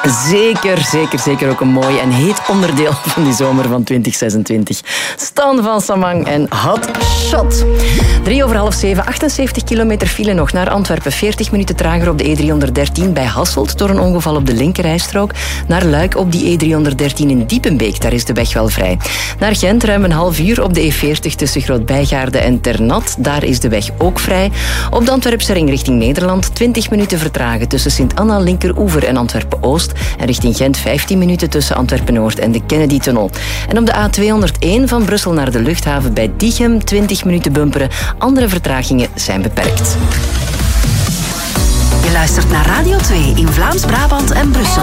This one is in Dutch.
Zeker ook een mooi en heet onderdeel van die zomer van 2026. Stan van Samang en Hot Shot. 7:03, 78 kilometer file nog naar Antwerpen. 40 minuten trager op de E313 bij Hasselt door een ongeval op de linkerrijstrook. Naar Luik op die E313 in Diepenbeek, daar is de weg wel vrij. Naar Gent ruim een half uur op de E40 tussen Groot-Bijgaarde en Ternat. Daar is de weg ook vrij. Op de Antwerpse ring richting Nederland 20 minuten vertragen tussen Sint-Anna, Linkeroever en Antwerpen-Oost. En richting Gent 15 minuten tussen Antwerpen-Noord en de Kennedy-tunnel. En op de A201 van Brussel naar de luchthaven bij Diegem 20 minuten bumperen. Andere vertragingen zijn beperkt. Je luistert naar Radio 2 in Vlaams-Brabant en Brussel.